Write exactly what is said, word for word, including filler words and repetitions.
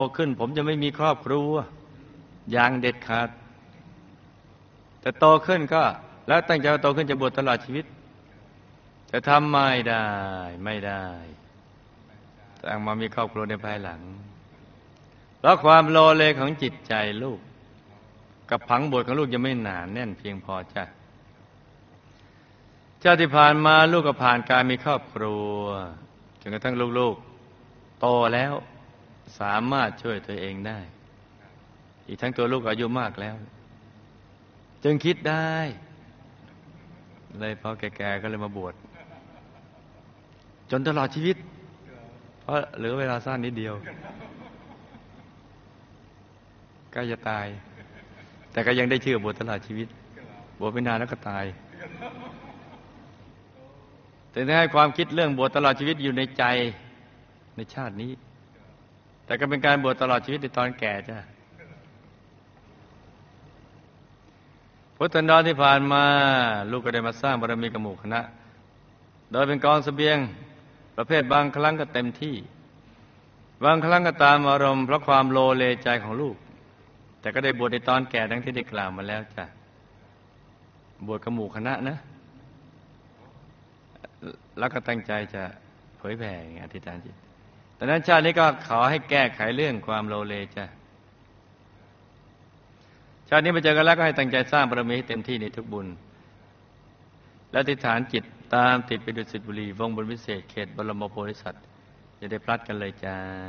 ขึ้นผมจะไม่มีครอบครัวอย่างเด็ดขาดแต่โตขึ้นก็แล้วตั้งใจว่าโตขึ้นจะบวชตลอดชีวิตแต่ทำไม่ได้ไม่ได้ตั้งมามีครอบครัวในภายหลังเพราะความโลเลของจิตใจลูกกับผังบวชของลูกยังไม่หนาแน่นเพียงพอจ้ะชาติที่ผ่านมาลูกก็ผ่านการมีครอบครัวจนกระทั่งลูกๆโตแล้วสามารถช่วยตัวเองได้อีกทั้งตัวลูกอายุมากแล้วจึงคิดได้เลยพอแก่ๆก็เลยมาบวชจนตลอดชีวิตเพราะเหลือเวลาสั้นนิดเดียวใกล้จะตายแต่ก็ยังได้ชื่อบวชตลอดชีวิตบวชไปนานแล้วก็ตายแต่ให้ความคิดเรื่องบวชตลอดชีวิตอยู่ในใจในชาตินี้แต่ก็เป็นการบวชตลอดชีวิตในตอนแก่จ้ะพุทธันดรที่ผ่านมาลูกก็ได้มาสร้างบารมีกับหมู่คณะโดยเป็นกองเสบียงประเภทบางครั้งก็เต็มที่บางครั้งก็ตามอารมณ์เพราะความโลเลใจของลูกแต่ก็ได้บวชในตอนแก่ดังที่ได้กล่าวมาแล้วจ้ะบวชกับหมู่คณะนะแล้วก็ตั้งใจจะเผยแผ่อธิษฐานจิตแต่นั้นชาตินี้ก็ขอให้แก้ไขเรื่องความโลเลจ้ะชาตินี้มาเจอกันแล้วก็ให้ตั้งใจสร้างบารมีให้เต็มที่ในทุกบุญและอธิษฐานจิตตามติดไปดุสิตบุรีวงบนวิเศษเขตบรมโพธิสัตว์จะได้พลัดกันเลยจ้า